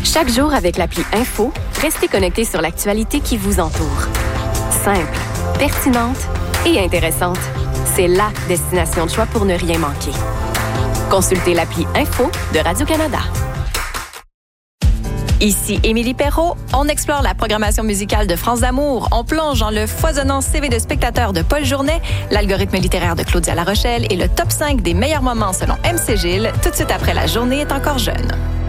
Chaque jour avec l'appli Info, restez connecté sur l'actualité qui vous entoure. Simple, pertinente et intéressante. C'est la destination de choix pour ne rien manquer. Consultez l'appli Info de Radio-Canada. Ici Émilie Perrault. On explore la programmation musicale de France d'Amour. On plonge dans le foisonnant CV de spectateurs de Paul Journet, l'algorithme littéraire de Claudia Larochelle et le top 5 des meilleurs moments selon MC Gilles, tout de suite après La journée est encore jeune.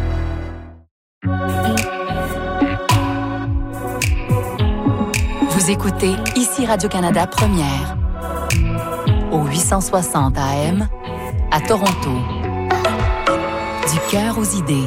Vous écoutez Ici Radio-Canada Première, au 860 AM, à Toronto. Du cœur aux idées.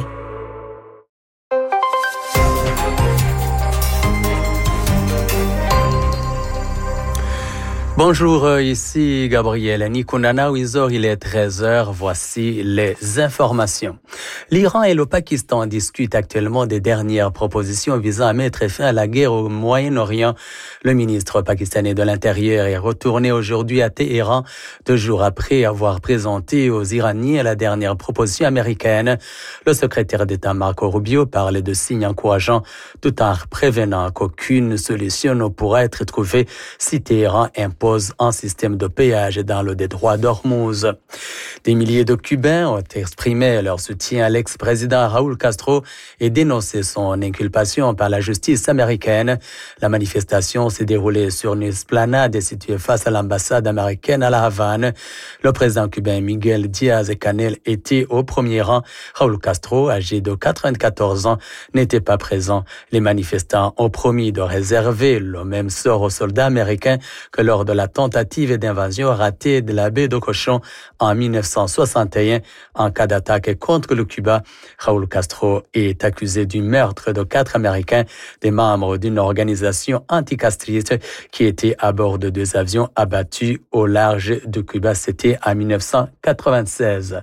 Bonjour, ici Gabriel Nikunana Wizor, il est 13h, voici les informations. L'Iran et le Pakistan discutent actuellement des dernières propositions visant à mettre fin à la guerre au Moyen-Orient. Le ministre pakistanais de l'Intérieur est retourné aujourd'hui à Téhéran, 2 jours après avoir présenté aux Iraniens la dernière proposition américaine. Le secrétaire d'État Marco Rubio parlait de signes encourageants tout en prévenant qu'aucune solution ne pourra être trouvée si Téhéran impose un système de péage dans le détroit d'Ormuz. Des milliers de Cubains ont exprimé leur soutien à l'ex-président Raúl Castro et dénoncé son inculpation par la justice américaine. La manifestation s'est déroulée sur une esplanade située face à l'ambassade américaine à La Havane. Le président cubain Miguel Díaz-Canel était au premier rang. Raúl Castro, âgé de 94 ans, n'était pas présent. Les manifestants ont promis de réserver le même sort aux soldats américains que lors de la tentative d'invasion ratée de la baie de Cochon en 1961 en cas d'attaque contre le Cuba. Raúl Castro est accusé du meurtre de 4 Américains, des membres d'une organisation anticastriste qui étaient à bord de 2 avions abattus au large de Cuba. C'était en 1996.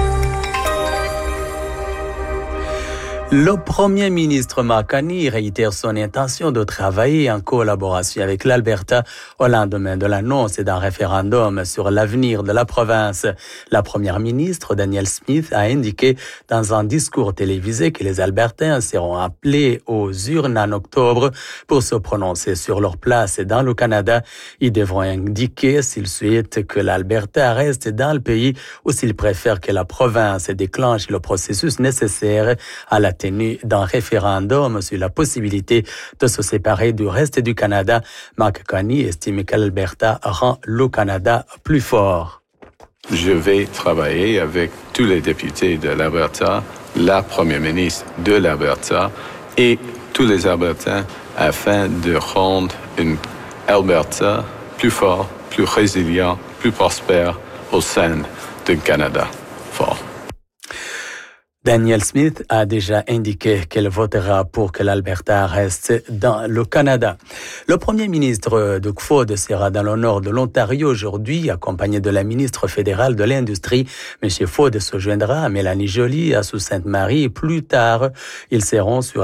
Le Premier ministre Mark Carney réitère son intention de travailler en collaboration avec l'Alberta au lendemain de l'annonce d'un référendum sur l'avenir de la province. La Première ministre Danielle Smith a indiqué dans un discours télévisé que les Albertains seront appelés aux urnes en octobre pour se prononcer sur leur place dans le Canada. Ils devront indiquer s'ils souhaitent que l'Alberta reste dans le pays ou s'ils préfèrent que la province déclenche le processus nécessaire à la tenue d'un référendum sur la possibilité de se séparer du reste du Canada. Mark Carney estime que l'Alberta rend le Canada plus fort. Je vais travailler avec tous les députés de l'Alberta, la première ministre de l'Alberta et tous les Albertains afin de rendre une Alberta plus fort, plus résilient, plus prospère au sein du Canada fort. Danielle Smith a déjà indiqué qu'elle votera pour que l'Alberta reste dans le Canada. Le premier ministre Doug Ford sera dans le nord de l'Ontario aujourd'hui, accompagné de la ministre fédérale de l'Industrie. M. Ford se joindra à Mélanie Joly à Sault-Sainte-Marie plus tard. Ils seront sur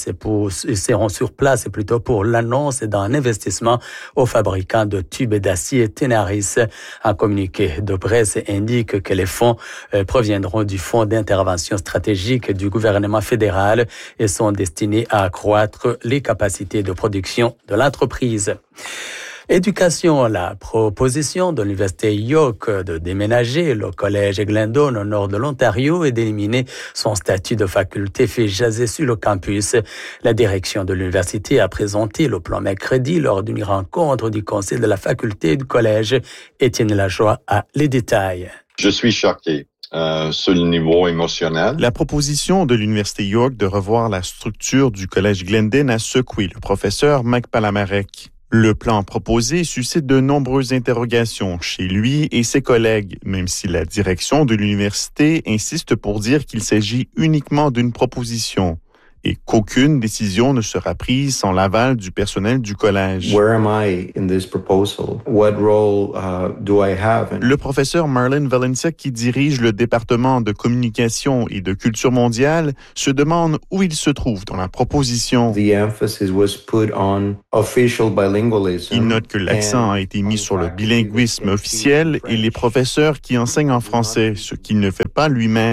place pour l'annonce d'un investissement au fabricant de tubes d'acier Tenaris. Un communiqué de presse indique que les fonds proviendront du Fonds d'intervention stratégiques du gouvernement fédéral et sont destinés à accroître les capacités de production de l'entreprise. Éducation, la proposition de l'Université York de déménager le collège Glendon au nord de l'Ontario et d'éliminer son statut de faculté fait jaser sur le campus. La direction de l'université a présenté le plan mercredi lors d'une rencontre du conseil de la faculté du collège. Étienne Lajoie a les détails. Je suis choqué. Sur le niveau émotionnel. La proposition de l'Université York de revoir la structure du collège Glendon a secoué le professeur Mike Palamarek. Le plan proposé suscite de nombreuses interrogations chez lui et ses collègues, même si la direction de l'université insiste pour dire qu'il s'agit uniquement d'une proposition et qu'aucune décision ne sera prise sans l'aval du personnel du collège. Where am I in this proposal? What role do I have? Le professeur Marlon Valencia, qui dirige le département de communication et de culture mondiale, se demande où il se trouve dans la proposition. The emphasis was put on official bilingualism. Il note que l'accent a été mis sur le bilinguisme officiel et les professeurs qui enseignent en français, ce qu'il ne fait pas lui-même.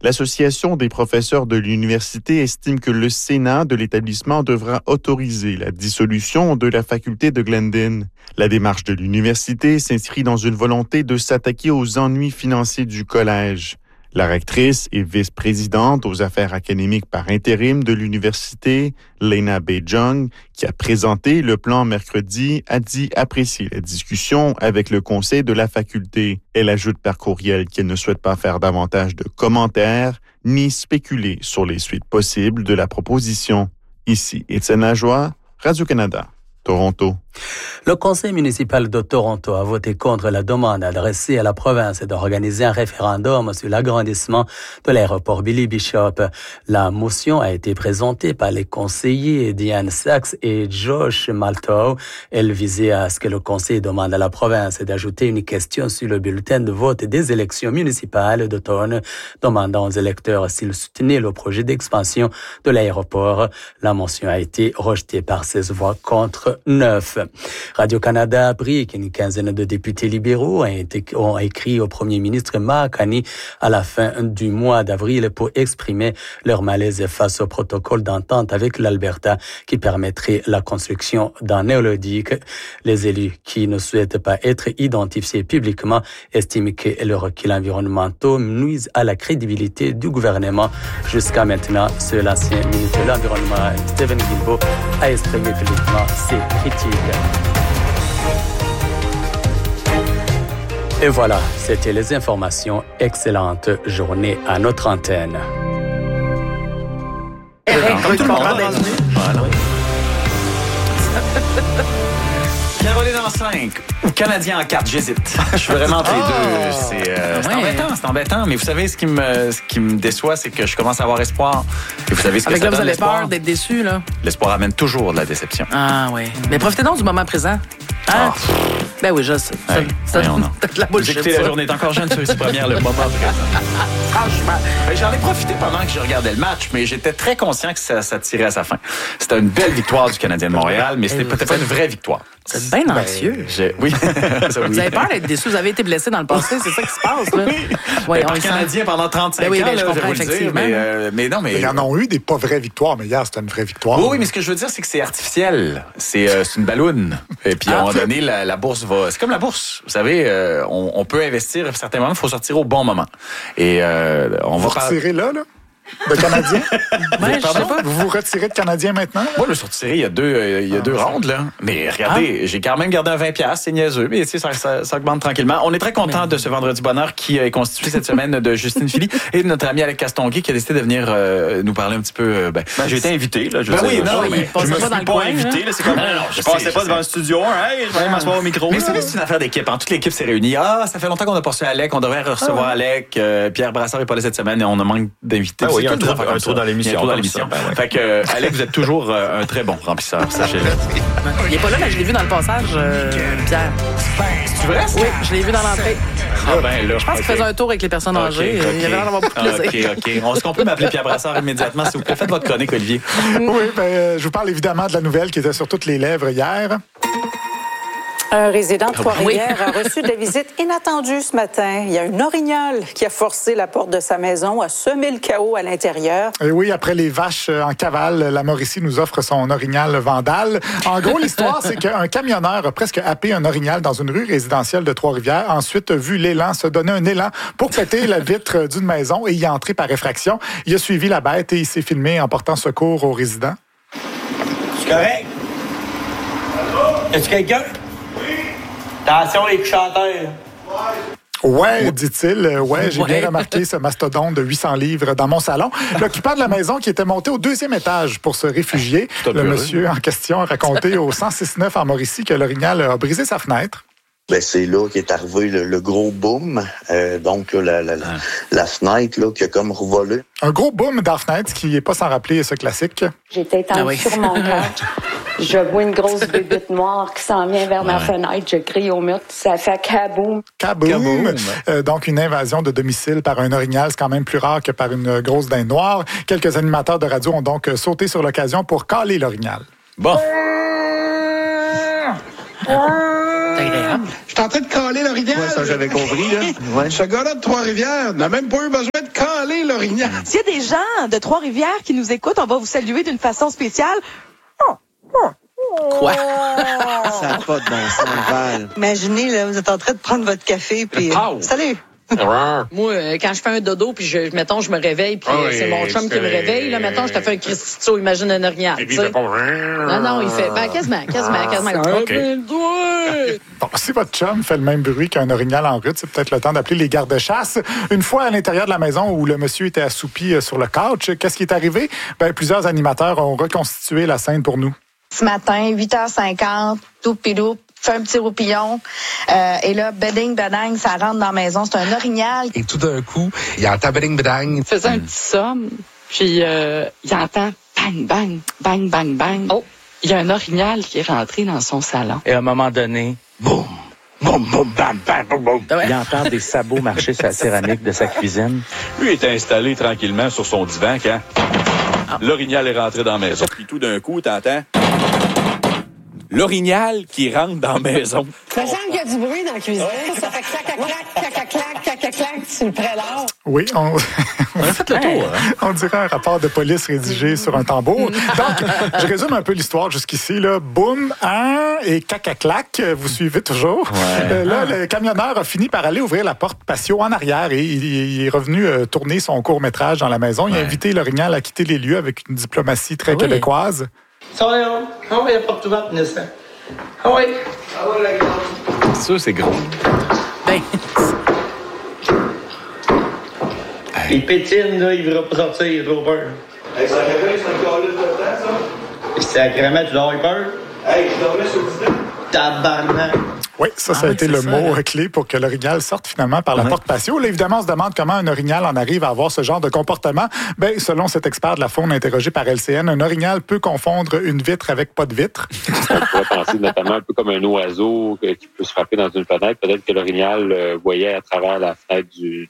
L'Association des professeurs de l'université estime que le Sénat de l'établissement devra autoriser la dissolution de la faculté de Glendon. La démarche de l'université s'inscrit dans une volonté de s'attaquer aux ennuis financiers du collège. La rectrice et vice-présidente aux affaires académiques par intérim de l'université, Lena Bejong, qui a présenté le plan mercredi, a dit apprécier la discussion avec le conseil de la faculté. Elle ajoute par courriel qu'elle ne souhaite pas faire davantage de commentaires ni spéculer sur les suites possibles de la proposition. Ici, Étienne Lajoie, Radio-Canada, Toronto. Le conseil municipal de Toronto a voté contre la demande adressée à la province d'organiser un référendum sur l'agrandissement de l'aéroport Billy Bishop. La motion a été présentée par les conseillers Diane Sachs et Josh Malto. Elle visait à ce que le conseil demande à la province d'ajouter une question sur le bulletin de vote des élections municipales d'automne, demandant aux électeurs s'ils soutenaient le projet d'expansion de l'aéroport. La motion a été rejetée par 16 voix contre 9. Radio-Canada a appris qu'une quinzaine de députés libéraux ont écrit au premier ministre Mark Carney à la fin du mois d'avril pour exprimer leur malaise face au protocole d'entente avec l'Alberta qui permettrait la construction d'un éolique. Les élus qui ne souhaitent pas être identifiés publiquement estiment que les reculs environnementaux nuisent à la crédibilité du gouvernement. Jusqu'à maintenant, seul l'ancien ministre de l'Environnement, Stephen Guilbeault, a exprimé publiquement ses critiques. Et voilà, c'était les informations. Excellente journée à notre antenne. Comme tout le monde d'être venu. Caroline en 5 ou Canadien en 4, j'hésite. Je suis vraiment entre les deux. C'est embêtant, mais vous savez, ce qui me déçoit, c'est que je commence à avoir espoir. Et vous savez ce que avec ça là, donne, vous avez l'espoir? peur d'être déçu, là? L'espoir amène toujours de la déception. Ah, oui. Mais profitez donc du moment présent. Hein? Ben oui, je sais. C'est de la bullshit. Vous écoutez, la journée est encore jeune sur les premières, le moment présent. Franchement, j'en ai profité pendant que je regardais le match, mais j'étais très conscient que ça tirait à sa fin. C'était une belle victoire du Canadien de Montréal, mais c'était peut-être pas une vraie victoire. Vous êtes bien anxieux. Oui. Vous avez peur d'être déçu. Vous avez été blessé dans le passé. C'est ça qui se passe, là. Oui, par Canadien pendant 35 ans, je là, comprends, je vais vous le dire, mais non, mais... Ils en ont eu des pas vraies victoires, mais hier, c'était une vraie victoire. Oui, mais ce que je veux dire, c'est que c'est artificiel. C'est une balloune. Et puis, à un moment donné, la bourse va... C'est comme la bourse. Vous savez, on peut investir à certains moments, il faut sortir au bon moment. Et on va... retirer là? De Canadien? Ouais, je sais pas. Vous vous retirez de Canadien maintenant? Là? Moi, je me suis retiré il y a deux rondes, là. Mais regardez, j'ai quand même gardé un 20$, c'est niaiseux, mais tu sais, ça augmente tranquillement. On est très content de ce vendredi bonheur qui est constitué cette semaine de Justine Philly et de notre ami Alec Castonguay qui a décidé de venir nous parler un petit peu. J'ai été invité, là. Je me suis pas invité, là. C'est comme, je passais pas devant le studio, hey, je vais m'asseoir au micro. Mais c'est une affaire d'équipe. Toute l'équipe s'est réunie. Ça fait longtemps qu'on a pas reçu Alec. On devrait recevoir Alec. Pierre Brassard est pas là cette semaine et on a manque d'invités. Il y a un trou dans l'émission. Fait que, Alec, vous êtes toujours un très bon remplisseur, sachez-le. Il est pas là, mais je l'ai vu dans le passage, Pierre. C'est vrai? Oui, je l'ai vu dans l'entrée. Là. Je pense qu'il faisait un tour avec les personnes âgées. Il avait l'air d'avoir beaucoup de plaisir. OK. Est-ce qu'on peut m'appeler Pierre Brassard immédiatement, s'il vous plaît? Faites votre chronique, Olivier. Oui, je vous parle évidemment de la nouvelle qui était sur toutes les lèvres hier. Un résident de Trois-Rivières a reçu des visites inattendues ce matin. Il y a une orignale qui a forcé la porte de sa maison, a semé le chaos à l'intérieur. Et oui, après les vaches en cavale, la Mauricie nous offre son orignal vandale. En gros, l'histoire, c'est qu'un camionneur a presque happé un orignal dans une rue résidentielle de Trois-Rivières. Ensuite, vu l'élan, se donner un élan pour péter la vitre d'une maison et y entrer par effraction. Il a suivi la bête et il s'est filmé en portant secours aux résidents. C'est correct? Est-ce quelqu'un? Attention, les chanteurs. Ouais, dit-il. J'ai bien remarqué ce mastodonte de 800 livres dans mon salon. L'occupant de la maison qui était monté au 2e étage pour se réfugier. Le monsieur en question a raconté au 106.9 en Mauricie que l'orignal a brisé sa fenêtre. C'est là qu'est arrivé le gros boom. Donc, la fenêtre là, qui a comme revolé. Un gros boom dans la fenêtre qui n'est pas sans rappeler ce classique. J'étais étendue sur mon couch. Je vois une grosse bébête noire qui s'en vient vers ma fenêtre. Je crie au mur. Ça fait kaboum. Kaboum. Donc, une invasion de domicile par un orignal, c'est quand même plus rare que par une grosse dinde noire. Quelques animateurs de radio ont donc sauté sur l'occasion pour caler l'orignal. Bon. C'est agréable. l'orignal. Je suis en train de caler l'orignal. Ouais, ça, j'avais compris, là. Ouais. Ce gars-là de Trois-Rivières n'a même pas eu besoin de caler l'orignal. S'il y a des gens de Trois-Rivières qui nous écoutent, on va vous saluer d'une façon spéciale. Quoi? Ça n'a pas de bon sens, Val. Imaginez, là, vous êtes en train de prendre votre café, puis... Salut! Moi, quand je fais un dodo, puis mettons, je me réveille, puis c'est mon chum qui me réveille, là, mettons, je te fais un Christito, imagine un orignal, tu sais. Non, il fait, quasiment. Okay. Bon, si votre chum fait le même bruit qu'un orignal en route, c'est peut-être le temps d'appeler les gardes-chasse. Une fois à l'intérieur de la maison où le monsieur était assoupi sur le couch, qu'est-ce qui est arrivé? Plusieurs animateurs ont reconstitué la scène pour nous. Ce matin, 8h50, toup-pidoup, fait un petit roupillon. Et là, beding-bedang, ça rentre dans la maison. C'est un orignal. Et tout d'un coup, il entend beding-bedang. Il faisait un petit somme, puis il entend bang, bang, bang, bang. Oh, il y a un orignal qui est rentré dans son salon. Et à un moment donné, boum, boum, boum, bam, bam, boum, boum. Il entend des sabots marcher sur la céramique de sa cuisine. Lui était installé tranquillement sur son divan quand l'orignal est rentré dans la maison. Puis tout d'un coup, t'entends l'orignal qui rentre dans la maison. Ça semble qu'il y a du bruit dans la cuisine. Ça fait clac, sur le prélat. Oui, on a fait le tour. Hein? On dirait un rapport de police rédigé sur un tambour. Donc, je résume un peu l'histoire jusqu'ici. Là. Boum, et caca-clac. Vous suivez toujours. Ouais. Là, le camionneur a fini par aller ouvrir la porte patio en arrière et il est revenu tourner son court-métrage dans la maison. Il a invité l'orignal à quitter les lieux avec une diplomatie très québécoise. Ça, il n'y a pas de ouverte, Nissan. Ah oui. Ça, c'est gros. Ben... Il pétine, là, il ne voudra pas sortir, il a trop peur. Hey, ça réveille, c'est un calice de temps, ça? Sacrément, tu dois avoir peur? Hey, je dormais sur le divan. Tabarnak. Oui, ça a été le mot clé pour que l'orignal sorte finalement par la porte patio. Là, évidemment, on se demande comment un orignal en arrive à avoir ce genre de comportement. Selon cet expert de la faune interrogé par LCN, un orignal peut confondre une vitre avec pas de vitre. On pourrait penser notamment un peu comme un oiseau qui peut se frapper dans une fenêtre. Peut-être que l'orignal voyait à travers la fenêtre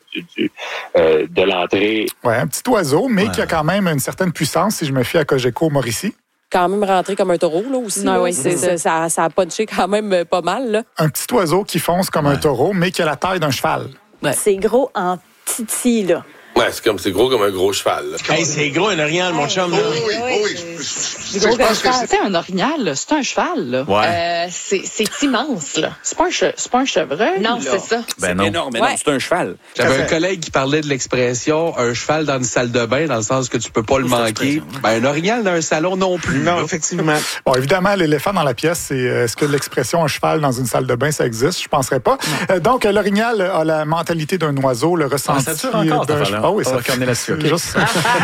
de l'entrée. Oui, un petit oiseau, mais qui a quand même une certaine puissance, si je me fie à Cogeco Mauricie. Quand même rentré comme un taureau, là, aussi. Non, oui, ça a punché quand même pas mal, là. Un petit oiseau qui fonce comme un taureau, mais qui a la taille d'un cheval. Ouais. C'est gros en titi, là. Ouais, c'est gros comme un gros cheval. Hey, c'est gros un orignal, mon chum. Oui. C'est gros comme un cheval. C'est un orignal, là. C'est un cheval, là. Ouais. C'est immense, là. C'est pas un chevreuil. Non, c'est ça. C'est énorme, mais non, c'est un cheval. J'avais un collègue qui parlait de l'expression un cheval dans une salle de bain, dans le sens que tu peux pas le manquer. Un orignal dans un salon non plus. Non, effectivement. Bon, évidemment, l'éléphant dans la pièce, c'est est-ce que l'expression un cheval dans une salle de bain, ça existe? Je penserais pas. Donc, l'orignal a la mentalité d'un oiseau, le ressenti d'un cheval. Ah oui, ça fait juste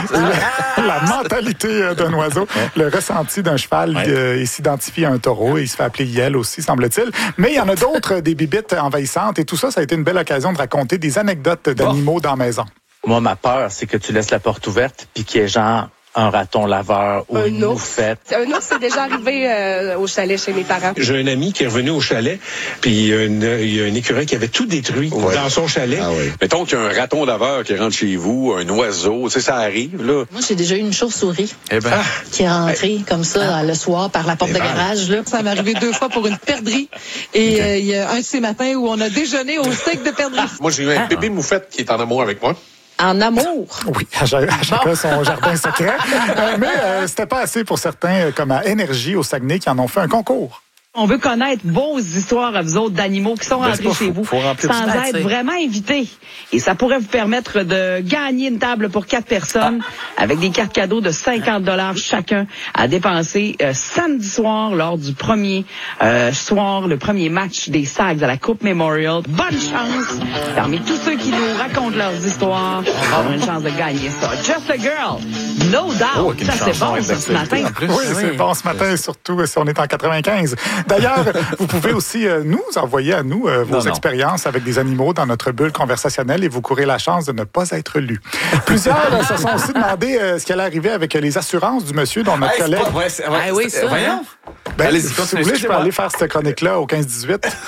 la mentalité d'un oiseau, le ressenti d'un cheval. Il s'identifie à un taureau et il se fait appeler Yel aussi, semble-t-il. Mais il y en a d'autres, des bibites envahissantes et tout ça, ça a été une belle occasion de raconter des anecdotes d'animaux dans la maison. Moi, ma peur, c'est que tu laisses la porte ouverte puis qu'il y ait genre un raton laveur ou une moufette. Un ours, c'est déjà arrivé au chalet chez mes parents. J'ai un ami qui est revenu au chalet, puis il y a un écureuil qui avait tout détruit dans son chalet. Ah oui. Mettons qu'il y a un raton laveur qui rentre chez vous, un oiseau, tu sais, ça arrive, là. Moi, j'ai déjà eu une chauve-souris qui est rentrée comme ça le soir par la porte de garage. Là. Ça m'est arrivé 2 fois pour une perdrix. Et il y a un de ces matins où on a déjeuné au steak de perdrix. Moi, j'ai eu un bébé moufette qui est en amour avec moi. En amour. Oui, à chacun son jardin secret. Mais c'était pas assez pour certains, comme à Énergie au Saguenay, qui en ont fait un concours. On veut connaître vos histoires à vous autres d'animaux qui sont rentrés chez vous sans être vraiment invités. Et ça pourrait vous permettre de gagner une table pour 4 personnes avec des cartes cadeaux de 50$ chacun à dépenser samedi soir lors du premier soir, le premier match des Sags à la Coupe Memorial. Bonne chance! Parmi tous ceux qui nous racontent leurs histoires, on aura une chance de gagner ça. Just a Girl, No Doubt. Ça, c'est bon ce matin. Oui, c'est bon ce matin, surtout si on est en 95. D'ailleurs, vous pouvez aussi nous envoyer à nous vos expériences avec des animaux dans notre bulle conversationnelle et vous courez la chance de ne pas être lu. Plusieurs se sont aussi demandé ce qui allait arriver avec les assurances du monsieur dont notre collègue... oui, ça. Voyons. Allez-y, si vous voulez, je peux aller faire cette chronique-là au 15-18.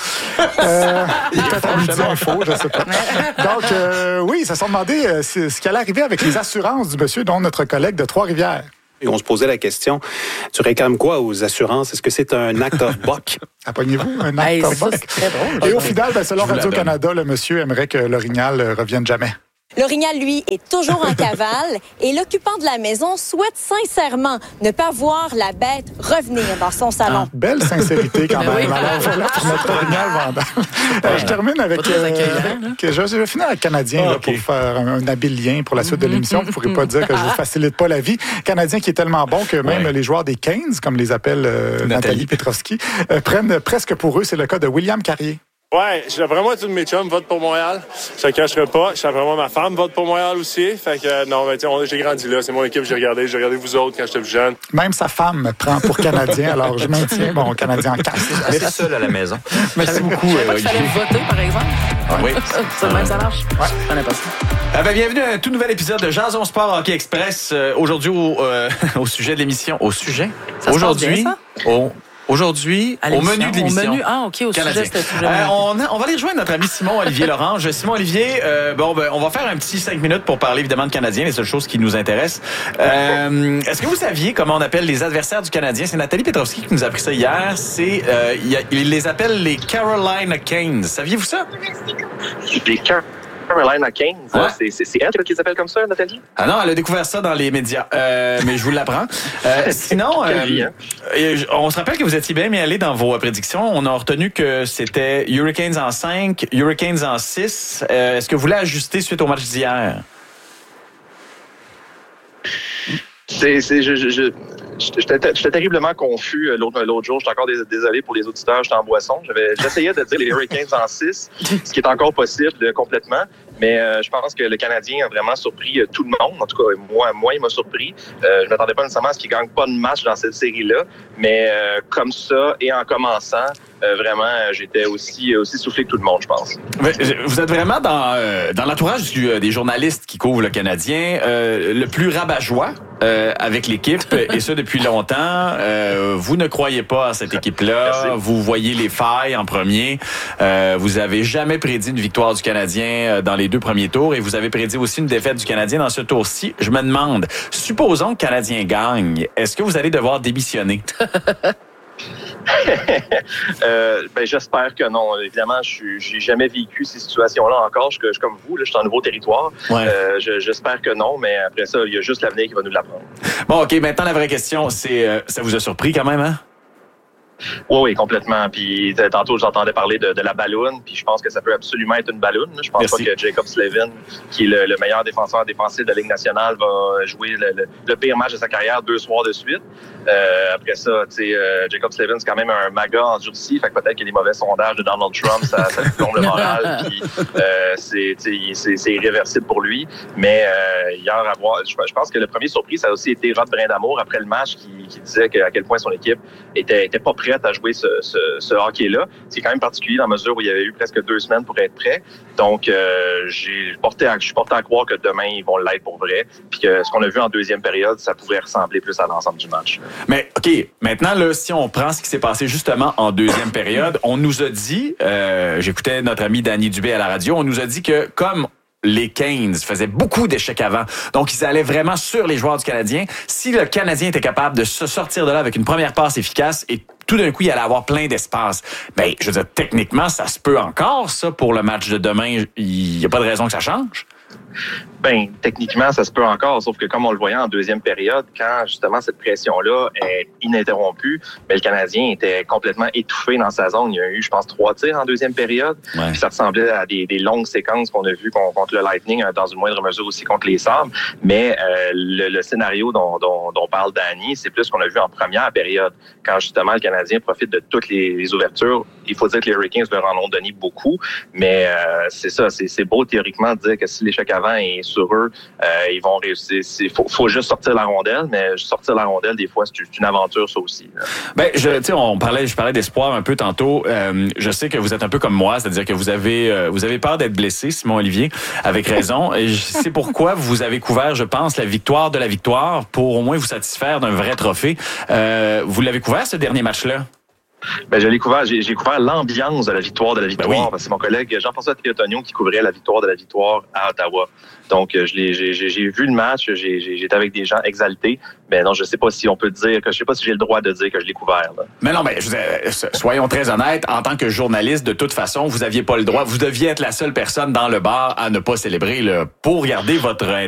Peut-être à midi info, je ne sais pas. Donc, oui, ils se sont demandé ce qui allait arriver avec les assurances du monsieur dont notre collègue de Trois-Rivières. Et on se posait la question, tu réclames quoi aux assurances? Est-ce que c'est un act of buck? Appognez-vous un act of buck. C'est très drôle. Et au final, selon Radio-Canada, le monsieur aimerait que l'orignal revienne jamais. L'orignal, lui, est toujours en cavale et l'occupant de la maison souhaite sincèrement ne pas voir la bête revenir dans son salon. Belle sincérité quand même. Alors voilà pour notre orignal Vandal. Je termine avec... je vais finir avec Canadien là, pour faire un habile lien pour la suite de l'émission. Vous ne pourrez pas dire que je ne vous facilite pas la vie. Canadien qui est tellement bon que même les joueurs des Canes, comme les appelle Nathalie Petrovski, prennent presque pour eux. C'est le cas de William Carrier. Ouais, vraiment tous mes chums votent pour Montréal. Je ne cacherai pas. Vraiment, ma femme vote pour Montréal aussi. Fait que non, j'ai grandi là. C'est mon équipe, j'ai regardé vous autres quand j'étais plus jeune. Même sa femme me prend pour Canadien, alors je maintiens mon Canadien en casse. Elle est seule à la maison. Merci beaucoup. Je savais pas qu'il fallait voter, par exemple. Oui. Ça marche. Ouais. On est pas ça. Bienvenue à un tout nouvel épisode de Jason Sport Hockey Express. Aujourd'hui, au sujet de l'émission. Au sujet? Ça aujourd'hui, bien, ça? Aujourd'hui, au menu de l'émission. Au menu, au Canadien. sujet, c'était le sujet. On va aller rejoindre notre ami Simon-Olivier Lorange. Simon-Olivier, on va faire un petit 5 minutes pour parler évidemment de Canadien, les seules choses qui nous intéressent. Est-ce que vous saviez comment on appelle les adversaires du Canadien? C'est Nathalie Petrovski qui nous a appris ça hier. Il les appelle les Carolina Canes. Saviez-vous ça? Les Carolina Canes, ouais. C'est elle qui les appelle comme ça, Nathalie? Ah non, elle a découvert ça dans les médias, mais je vous l'apprends. Sinon, on se rappelle que vous étiez bien allé dans vos prédictions. On a retenu que c'était Hurricanes en 5, Hurricanes en 6. Est-ce que vous voulez ajuster suite au match d'hier? J'étais terriblement confus l'autre jour. J'étais encore désolé pour les auditeurs. J'étais en boisson. J'essayais de dire les Hurricanes en 6, ce qui est encore possible complètement. Mais je pense que le Canadien a vraiment surpris tout le monde. En tout cas, moi il m'a surpris. Je m'attendais pas nécessairement à ce qu'il gagne pas de match dans cette série-là. Mais comme ça, et en commençant, vraiment, j'étais aussi soufflé que tout le monde, je pense. Mais vous êtes vraiment dans l'entourage des journalistes qui couvrent le Canadien, le plus rabat-joie avec l'équipe, et ça depuis longtemps. Vous ne croyez pas à cette équipe-là. Merci. Vous voyez les failles en premier. Vous avez jamais prédit une victoire du Canadien dans les 2 premiers tours, et vous avez prédit aussi une défaite du Canadien dans ce tour-ci. Je me demande, supposons que le Canadien gagne, est-ce que vous allez devoir démissionner? J'espère que non. Évidemment, j'ai jamais vécu ces situations-là encore. Je suis comme vous, là, je suis en nouveau territoire. Ouais. J'espère que non, mais après ça, il y a juste l'avenir qui va nous l'apprendre. Bon, OK, maintenant la vraie question, c'est ça vous a surpris quand même, hein? Oui, complètement. Puis tantôt, j'entendais parler de la balloune, puis je pense que ça peut absolument être une balloune. Je pense pas que Jacob Slavin, qui est le meilleur défenseur défensif de la Ligue nationale, va jouer le pire match de sa carrière 2 soirs de suite. Après ça, Jacob Slavin, c'est quand même un maga endurci, fait que peut-être que les mauvais sondages de Donald Trump, ça lui plombe le moral, puis c'est irréversible pour lui. Mais hier, je pense que le premier surprise, ça a aussi été Rod Brindamour après le match qui disait à quel point son équipe était pas prête à jouer ce hockey-là. C'est quand même particulier dans la mesure où il y avait eu presque 2 semaines pour être prêt. Donc, je suis porté à croire que demain, ils vont l'être pour vrai. Puis que ce qu'on a vu en deuxième période, ça pourrait ressembler plus à l'ensemble du match. Mais, OK, maintenant, là, si on prend ce qui s'est passé justement en deuxième période, on nous a dit, j'écoutais notre ami Danny Dubé à la radio, on nous a dit que comme les Canes faisaient beaucoup d'échecs avant, donc ils allaient vraiment sur les joueurs du Canadien. Si le Canadien était capable de se sortir de là avec une première passe efficace et tout d'un coup, il allait avoir plein d'espace. Ben, je veux dire, techniquement, ça se peut encore, ça, pour le match de demain. Il n'y a pas de raison que ça change. Ben, techniquement, ça se peut encore, sauf que comme on le voyait en deuxième période, quand justement cette pression-là est ininterrompue, ben, le Canadien était complètement étouffé dans sa zone. Il y a eu, je pense, 3 tirs en deuxième période. Ouais. Puis ça ressemblait à des longues séquences qu'on a vues contre le Lightning, dans une moindre mesure aussi contre les Sabres. Mais le scénario dont parle Danny, c'est plus ce qu'on a vu en première période, quand justement le Canadien profite de toutes les ouvertures. Il faut dire que les Hurricanes leur en ont donné beaucoup, mais c'est ça, c'est beau théoriquement de dire que si l'échec avant est sur eux, ils vont réussir. Faut juste sortir la rondelle, mais sortir la rondelle, des fois, c'est une aventure, ça aussi. Ben, je parlais d'espoir un peu tantôt. Je sais que vous êtes un peu comme moi, c'est-à-dire que vous avez peur d'être blessé, Simon-Olivier, avec raison. Et c'est pourquoi vous avez couvert, je pense, la victoire de la victoire pour au moins vous satisfaire d'un vrai trophée. Vous l'avez couvert, ce dernier match-là? Ben, j'ai couvert l'ambiance de la victoire parce que c'est mon collègue Jean-François Triotonio qui couvrait la victoire de la victoire à Ottawa. Donc, j'ai vu le match, j'étais avec des gens exaltés. Mais non, je sais pas si on peut dire je sais pas si j'ai le droit de dire que je l'ai couvert, là. Mais non, mais soyons très honnêtes, en tant que journaliste, de toute façon, vous aviez pas le droit. Vous deviez être la seule personne dans le bar à ne pas célébrer pour garder votre